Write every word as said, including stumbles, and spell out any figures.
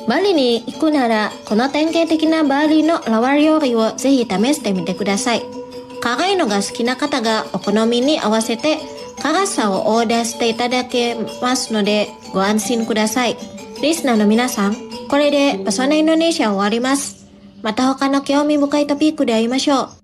バリに行くなら、この典型的なバリのラワ料理をぜひ試してみてください。辛いのが好きな方がお好みに合わせて辛さをオーダーしていただけますのでご安心ください。リスナーの皆さん、これでパソナインドネシア終わります。また他の興味深いトピックで会いましょう。